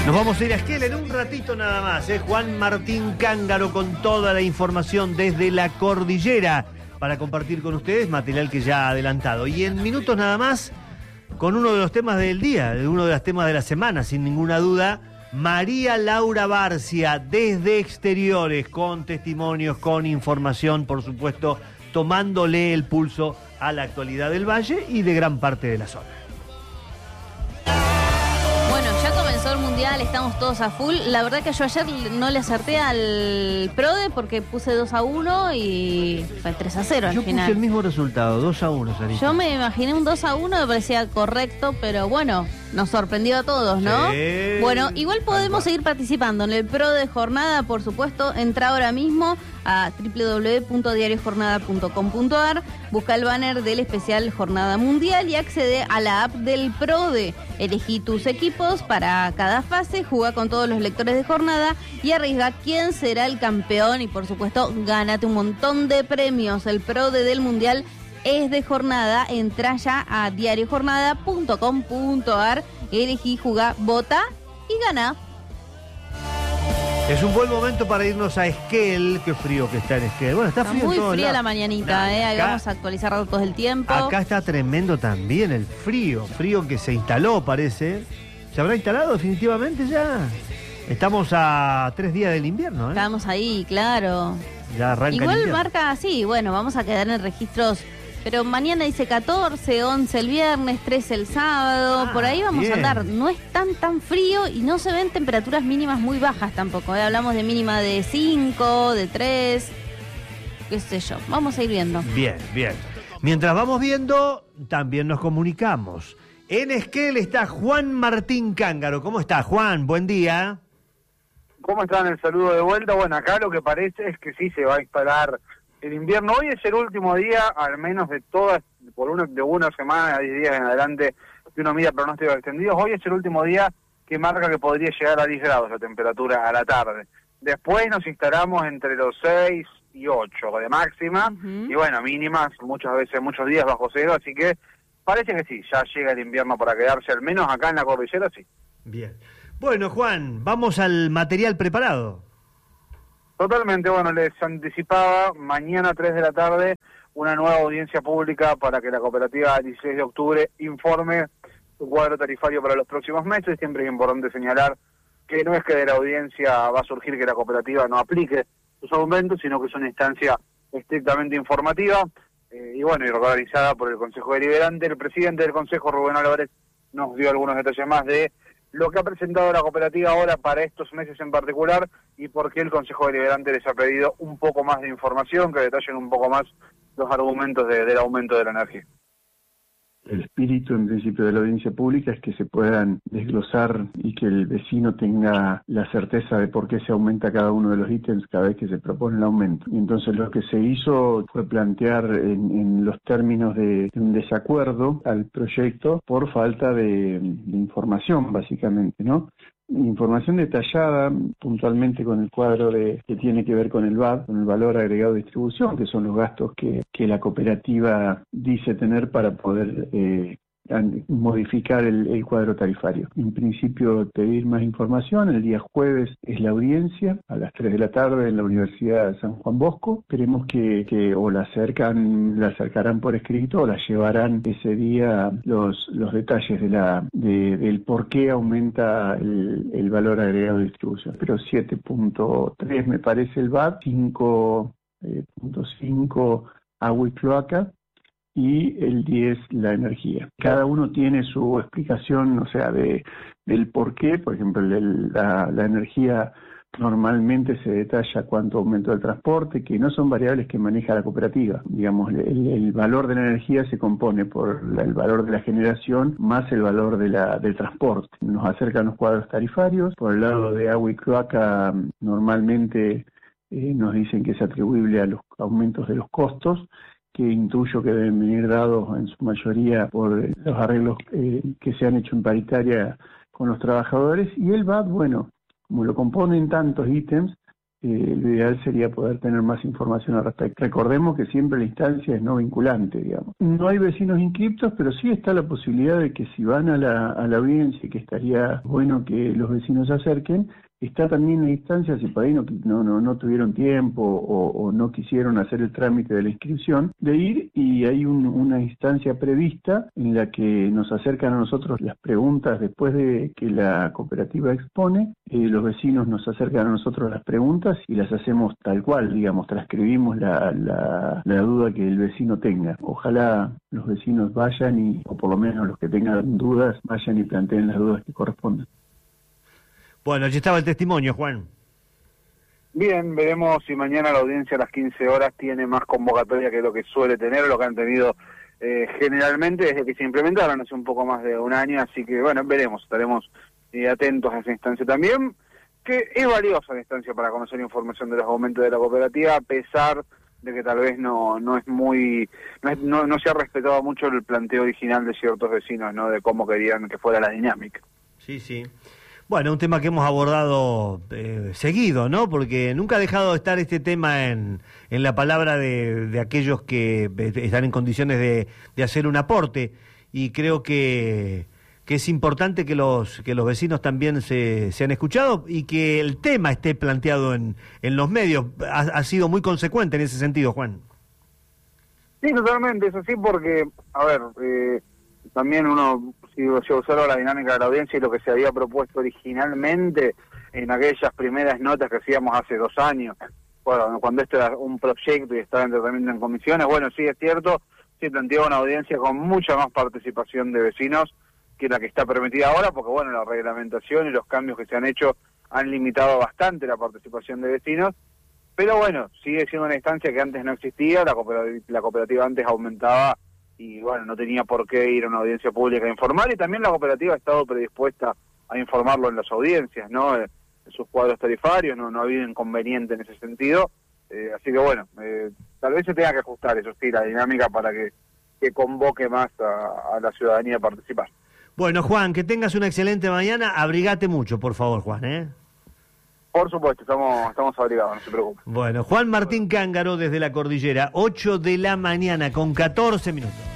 Nos vamos a ir a Esquel en un ratito nada más, Juan Martín Cángaro con toda la información desde la cordillera para compartir con ustedes material que ya ha adelantado. Y en minutos nada más, con uno de los temas del día, uno de los temas de la semana, sin ninguna duda, María Laura Barcia desde Exteriores, con testimonios, con información, por supuesto, tomándole el pulso a la actualidad del Valle y de gran parte de la zona. El mundial, estamos todos a full. La verdad que yo ayer no le acerté al PRODE porque puse 2-1 y fue 3-0 al final. Yo puse el mismo resultado, 2-1, Sarita. Yo me imaginé un 2-1, me parecía correcto, pero bueno, nos sorprendió a todos, ¿no? Sí. Bueno, igual podemos seguir participando en el PRODE Jornada, por supuesto. Entra ahora mismo a www.diariojornada.com.ar, busca el banner del especial Jornada Mundial y accede a la app del PRODE. Elegí tus equipos para cada fase, juega con todos los lectores de jornada y arriesga quién será el campeón y por supuesto gánate un montón de premios. El PRODE del Mundial es de jornada. Entra ya a diariojornada.com.ar, elegí, jugá, vota y gana. Es un buen momento para irnos a Esquel. Qué frío que está en Esquel. Bueno, está frío muy en todo fría lado. la mañanita, Ahí vamos a actualizar datos del tiempo. Acá está tremendo también el frío que se instaló, parece. ¿Se habrá instalado definitivamente ya? Estamos a 3 días del invierno, Estamos ahí, claro. Ya arranca Igual el invierno. marca así, bueno, vamos a quedar en registros. Pero mañana dice 14, 11 el viernes, 13 el sábado, por ahí vamos a andar. No es tan frío y no se ven temperaturas mínimas muy bajas tampoco. Hablamos de mínima de 5, de 3, qué sé yo. Vamos a ir viendo. Bien. Mientras vamos viendo, también nos comunicamos. En Esquel está Juan Martín Cángaro. ¿Cómo está, Juan? Buen día. ¿Cómo están? El saludo de vuelta. Bueno, acá lo que parece es que sí se va a instalar el invierno. Hoy es el último día, al menos de todas, de una semana a 10 días en adelante, que uno mira pronósticos extendidos. Hoy es el último día que marca que podría llegar a 10 grados la temperatura a la tarde. Después nos instalamos entre los 6 y 8 de máxima, y bueno, mínimas, muchas veces, muchos días bajo cero, así que parece que sí, ya llega el invierno para quedarse, al menos acá en la cordillera, sí. Bien. Bueno, Juan, vamos al material preparado. Totalmente, bueno, les anticipaba, mañana a 3 de la tarde, una nueva audiencia pública para que la cooperativa 16 de octubre informe su cuadro tarifario para los próximos meses. Siempre es importante señalar que no es que de la audiencia va a surgir que la cooperativa no aplique sus aumentos, sino que es una instancia estrictamente informativa, y bueno, y regularizada por el Consejo Deliberante. El presidente del Consejo, Rubén Álvarez, nos dio algunos detalles más de lo que ha presentado la cooperativa ahora para estos meses en particular y por qué el Consejo Deliberante les ha pedido un poco más de información, que detallen un poco más los argumentos del aumento de la energía. El espíritu, en principio, de la audiencia pública es que se puedan desglosar y que el vecino tenga la certeza de por qué se aumenta cada uno de los ítems cada vez que se propone el aumento. Y entonces lo que se hizo fue plantear en los términos de un desacuerdo al proyecto por falta de información, básicamente, ¿no? Información detallada puntualmente con el cuadro que tiene que ver con el VAD, con el valor agregado de distribución, que son los gastos que la cooperativa dice tener para poder modificar el cuadro tarifario. En principio, pedir más información. El día jueves es la audiencia a las 3 de la tarde en la Universidad de San Juan Bosco. Esperemos que o la acercarán por escrito o la llevarán ese día los detalles del por qué aumenta el valor agregado de distribución. Pero 7.3 me parece el VAT, 5.5 agua y cloaca, y el 10 la energía. Cada uno tiene su explicación, o sea, del por qué. Por ejemplo, la energía normalmente se detalla cuánto aumentó el transporte, que no son variables que maneja la cooperativa. Digamos, el valor de la energía se compone por el valor de la generación más el valor del transporte. Nos acercan los cuadros tarifarios. Por el lado de agua y cloaca, normalmente nos dicen que es atribuible a los aumentos de los costos, que intuyo que deben venir dados en su mayoría por los arreglos que se han hecho en paritaria con los trabajadores. Y el VAT, bueno, como lo componen tantos ítems, lo ideal sería poder tener más información al respecto. Recordemos que siempre la instancia es no vinculante, digamos. No hay vecinos inscriptos, pero sí está la posibilidad de que si van a la audiencia, que estaría bueno que los vecinos se acerquen, está también la instancia, si por ahí no tuvieron tiempo o no quisieron hacer el trámite de la inscripción, de ir, y hay una instancia prevista en la que nos acercan a nosotros las preguntas después de que la cooperativa expone, los vecinos nos acercan a nosotros las preguntas y las hacemos tal cual, digamos, transcribimos la duda que el vecino tenga. Ojalá los vecinos vayan o por lo menos los que tengan dudas, vayan y planteen las dudas que correspondan. Bueno, allí estaba el testimonio, Juan. Bien, veremos si mañana la audiencia a las 15 horas tiene más convocatoria que lo que suele tener, lo que han tenido generalmente desde que se implementaron hace un poco más de un año, así que bueno, veremos, estaremos atentos a esa instancia también, que es valiosa la instancia para conocer información de los aumentos de la cooperativa, a pesar de que tal vez no se ha respetado mucho el planteo original de ciertos vecinos, ¿no? De cómo querían que fuera la dinámica. Sí, sí. Bueno, un tema que hemos abordado seguido, ¿no? Porque nunca ha dejado de estar este tema en la palabra de aquellos que están en condiciones de hacer un aporte, y creo que es importante que los vecinos también se han escuchado y que el tema esté planteado en los medios. Ha sido muy consecuente en ese sentido, Juan. Sí, totalmente, es así porque, a ver, también uno, si observa la dinámica de la audiencia y lo que se había propuesto originalmente en aquellas primeras notas que hacíamos hace 2 años, bueno, cuando esto era un proyecto y estaba en tratamiento en comisiones, bueno, sí es cierto, se planteó una audiencia con mucha más participación de vecinos que la que está permitida ahora, porque bueno, la reglamentación y los cambios que se han hecho han limitado bastante la participación de vecinos, pero bueno, sigue siendo una instancia que antes no existía, la cooperativa antes aumentaba y bueno, no tenía por qué ir a una audiencia pública a informar, y también la cooperativa ha estado predispuesta a informarlo en las audiencias, ¿no? En sus cuadros tarifarios, no ha habido inconveniente en ese sentido, así que bueno, tal vez se tenga que ajustar, eso sí, la dinámica para que convoque más a la ciudadanía a participar. Bueno, Juan, que tengas una excelente mañana, abrigate mucho, por favor, Juan, ¿eh? Por supuesto, estamos abrigados, no se preocupe. Bueno, Juan Martín Cángaro desde la Cordillera, 8 de la mañana con 14 minutos.